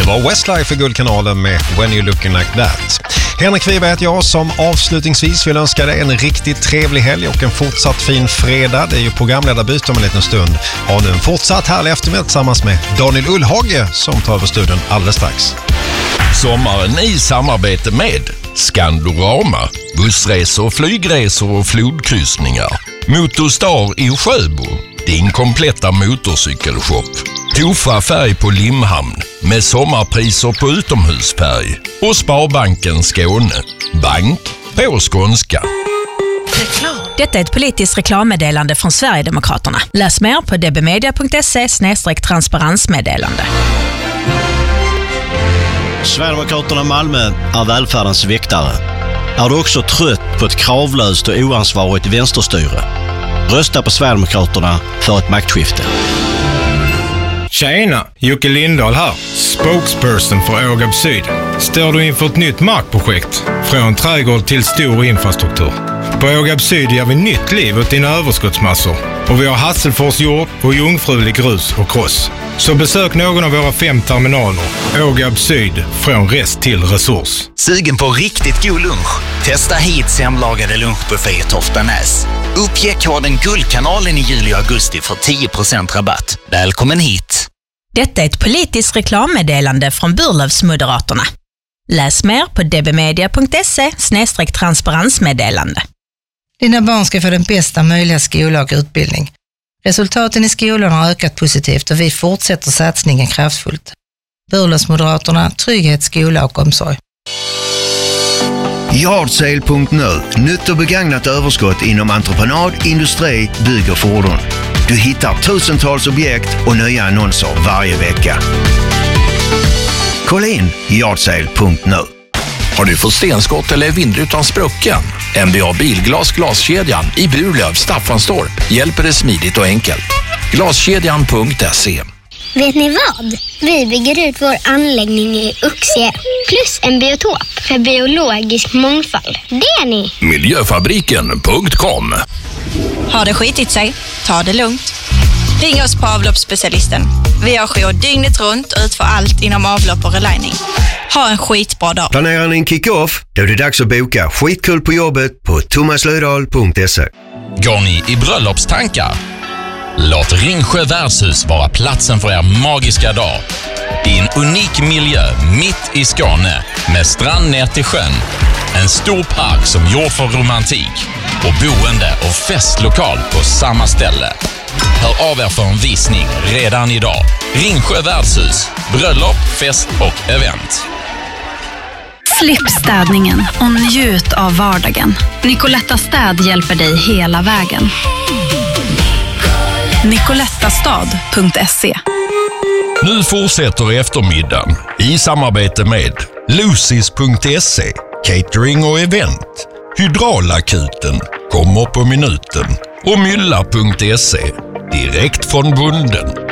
var Westlife i Guldkanalen med When You're Looking Like That. Henrik Wiberg heter jag som avslutningsvis vill önska dig en riktigt trevlig helg och en fortsatt fin fredag. Det är ju programledarbyte om en liten stund. Ha nu en fortsatt härlig eftermiddag tillsammans med Daniel Ullhage som tar över studion alldeles strax. Sommaren i samarbete med Skandorama, bussresor, flygresor och flodkryssningar. Motorstar i Sjöbo, din kompletta motorcykelshop. Tofa färg på Limhamn med sommarpriser på utomhusfärg. Och Sparbanken Skåne, bank på skånska. Detta är ett politiskt reklammeddelande från Sverigedemokraterna. Läs mer på dbmedia.se/transparensmeddelande. Sverigedemokraterna Malmö är välfärdens väktare. Är du också trött på ett kravlöst och oansvarigt vänsterstyre? Rösta på Sverigedemokraterna för ett maktskifte. Tjena, Jocke Lindahl här, spokesperson för Ågab Syd. Står du inför ett nytt markprojekt? Från trädgård till stor infrastruktur. På Ågab Syd ger vi nytt liv åt dina överskottsmassor. Och vi har Hasselfors jord och jungfrulig grus och kross. Så besök någon av våra 5 terminaler. Ågab Syd, från rest till resurs. Sugen på riktigt god lunch? Testa hit hemlagade lunchbuffé i Toftanäs. Uppge koden Guldkanalen i juli och augusti för 10% rabatt. Välkommen hit! Detta är ett politiskt reklammeddelande från Burlövsmoderaterna. Läs mer på dbmedia.se/transparensmeddelande. Dina barn ska få den bästa möjliga skola och utbildning. Resultaten i skolan har ökat positivt och vi fortsätter satsningen kraftfullt. Burlövsmoderaterna, trygghet, skola och omsorg. Yardsale.nu. Nytt och begagnat överskott inom entreprenad, industri, bygg och fordon. Du hittar tusentals objekt och nya annonser varje vecka. Kolla in Yardsale.nu. Har du fått stenskott eller vindrutan sprucken? MBA Bilglas glaskedjan i Burlöv, Staffanstorp hjälper dig smidigt och enkelt. Glaskedjan.se. Vet ni vad? Vi bygger ut vår anläggning i Uxie plus en biotop för biologisk mångfald. Det är ni! Miljöfabriken.com. Har det skitit sig? Ta det lugnt. Ring oss på avloppsspecialisten. Vi har jour dygnet runt och utför allt inom avlopp och relining. Ha en skitbra dag. Planerar ni en kick-off? Då är det dags att boka skitkul på jobbet på thomaslödahl.se. Går ni i bröllopstankar? Låt Ringsjö värdshus vara platsen för er magiska dag. I en unik miljö mitt i Skåne med strand ner till sjön. En stor park som gjord för romantik och boende och festlokal på samma ställe. Hör av er för en visning redan idag. Ringsjö värdshus, bröllop, fest och event. Slipp städningen och njut av vardagen. Nicoletta Städ hjälper dig hela vägen. Nicolettastad.se. Nu fortsätter eftermiddagen i samarbete med Lucis.se, catering och event. Hydraulakuten kommer på minuten och Mylla.se, direkt från bunden.